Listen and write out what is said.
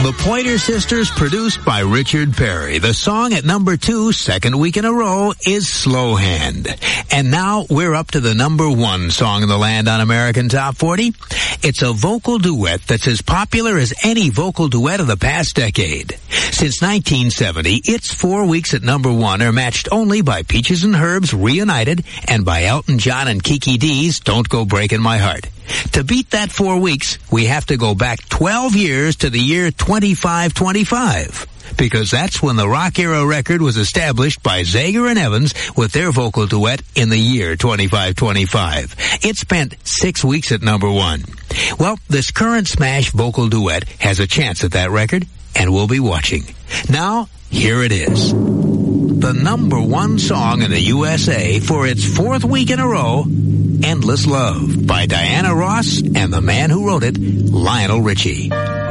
The Pointer Sisters, produced by Richard Perry. The song at number 2, second week in a row, is Slow Hand. And now we're up to the number 1 song in the land on American Top 40. It's a vocal duet that's as popular as any vocal duet of the past decade. Since 1970, its 4 weeks at number 1 are matched only by Peaches and Herb's Reunited and by Elton John and Kiki D's Don't Go Breaking My Heart. To beat that 4 weeks, we have to go back 12 years to the year 2525. Because that's when the rock era record was established by Zager and Evans with their vocal duet in the year 2525. It spent 6 weeks at number 1. Well, this current smash vocal duet has a chance at that record, and we'll be watching. Now, here it is. The number 1 song in the USA for its 4th week in a row, Endless Love by Diana Ross and the man who wrote it, Lionel Richie.